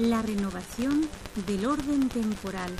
la renovación del orden temporal.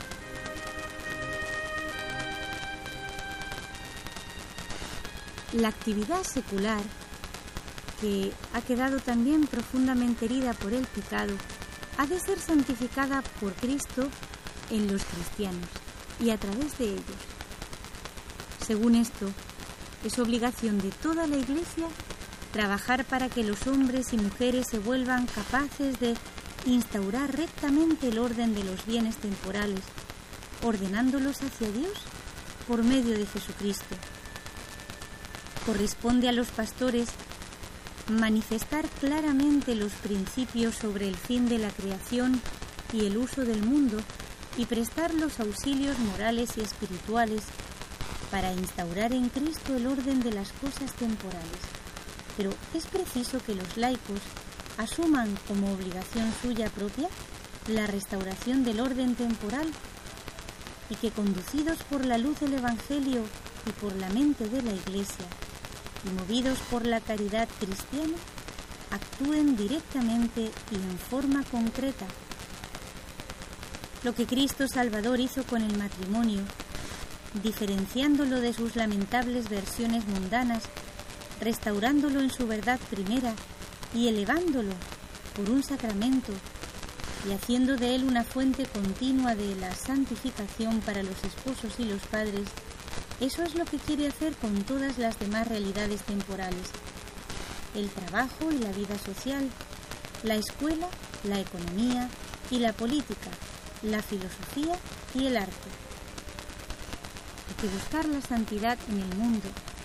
La actividad secular, que ha quedado también profundamente herida por el pecado, ha de ser santificada por Cristo en los cristianos y a través de ellos. Según esto, es obligación de toda la Iglesia trabajar para que los hombres y mujeres se vuelvan capaces de instaurar rectamente el orden de los bienes temporales, ordenándolos hacia Dios por medio de Jesucristo. Corresponde a los pastores manifestar claramente los principios sobre el fin de la creación y el uso del mundo y prestar los auxilios morales y espirituales para instaurar en Cristo el orden de las cosas temporales. Pero es preciso que los laicos asuman como obligación suya propia la restauración del orden temporal y que, conducidos por la luz del Evangelio y por la mente de la Iglesia y movidos por la caridad cristiana, actúen directamente y en forma concreta. Lo que Cristo Salvador hizo con el matrimonio, diferenciándolo de sus lamentables versiones mundanas, restaurándolo en su verdad primera y elevándolo por un sacramento y haciendo de él una fuente continua de la santificación para los esposos y los padres, eso es lo que quiere hacer con todas las demás realidades temporales: el trabajo y la vida social, la escuela, la economía y la política, la filosofía y el arte. Hay que buscar la santidad en el mundo.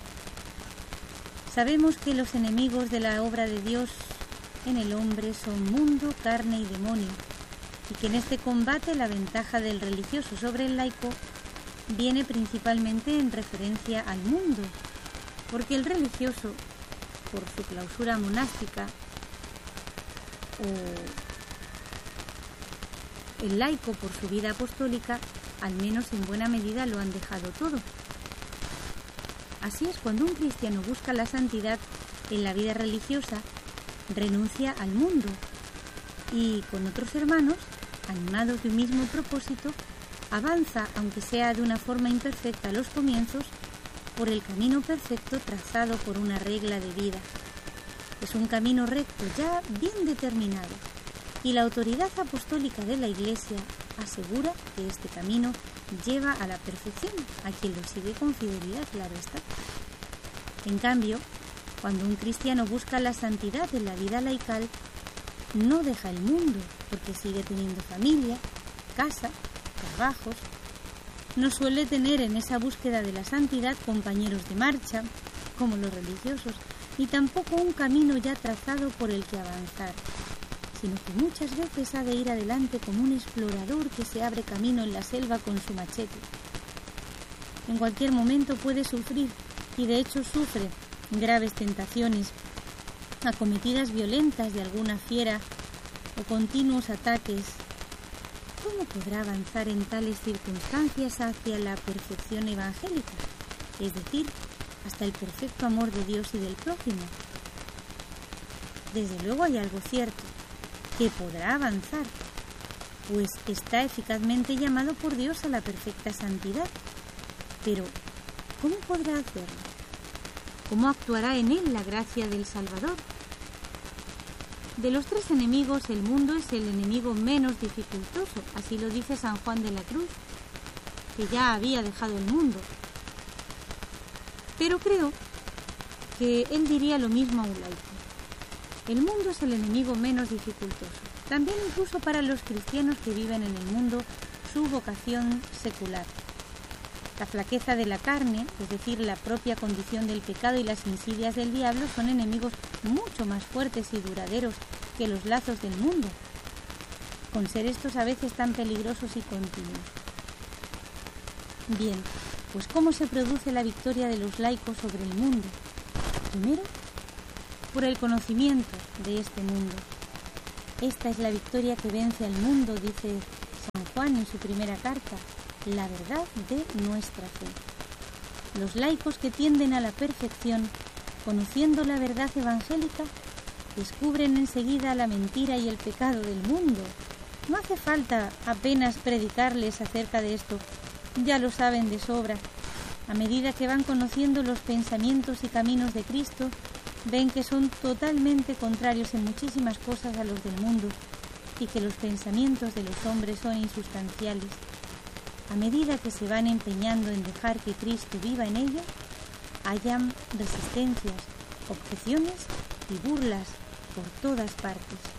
Sabemos que los enemigos de la obra de Dios en el hombre son mundo, carne y demonio, y que en este combate la ventaja del religioso sobre el laico viene principalmente en referencia al mundo, porque el religioso, por su clausura monástica, o el laico por su vida apostólica, al menos en buena medida lo han dejado todo. Así es, cuando un cristiano busca la santidad en la vida religiosa, renuncia al mundo y con otros hermanos, animados de un mismo propósito, avanza, aunque sea de una forma imperfecta a los comienzos, por el camino perfecto trazado por una regla de vida. Es un camino recto, ya bien determinado, y la autoridad apostólica de la Iglesia asegura que este camino lleva a la perfección a quien lo sigue con fidelidad, claro está. En cambio, cuando un cristiano busca la santidad en la vida laical, no deja el mundo, porque sigue teniendo familia, casa, trabajos. No suele tener en esa búsqueda de la santidad compañeros de marcha, como los religiosos, ni tampoco un camino ya trazado por el que avanzar, sino que muchas veces ha de ir adelante como un explorador que se abre camino en la selva con su machete. En cualquier momento puede sufrir, y de hecho sufre, graves tentaciones, acometidas violentas de alguna fiera o continuos ataques. ¿Cómo podrá avanzar en tales circunstancias hacia la perfección evangélica? Es decir, hasta el perfecto amor de Dios y del prójimo. Desde luego hay algo cierto, que podrá avanzar, pues está eficazmente llamado por Dios a la perfecta santidad. Pero, ¿cómo podrá hacerlo? ¿Cómo actuará en él la gracia del Salvador? De los tres enemigos, el mundo es el enemigo menos dificultoso, así lo dice San Juan de la Cruz, que ya había dejado el mundo. Pero creo que él diría lo mismo a un laico. El mundo es el enemigo menos dificultoso, también incluso para los cristianos que viven en el mundo su vocación secular. La flaqueza de la carne, es decir, la propia condición del pecado y las insidias del diablo, son enemigos mucho más fuertes y duraderos que los lazos del mundo, con ser estos a veces tan peligrosos y continuos. Bien, pues ¿cómo se produce la victoria de los laicos sobre el mundo? Primero, por el conocimiento de este mundo. Esta es la victoria que vence al mundo, dice San Juan en su primera carta, la verdad de nuestra fe. Los laicos que tienden a la perfección, conociendo la verdad evangélica, descubren enseguida la mentira y el pecado del mundo. No hace falta apenas predicarles acerca de esto, ya lo saben de sobra. A medida que van conociendo los pensamientos y caminos de Cristo, ven que son totalmente contrarios en muchísimas cosas a los del mundo y que los pensamientos de los hombres son insustanciales. A medida que se van empeñando en dejar que Cristo viva en ellos, hallan resistencias, objeciones y burlas por todas partes.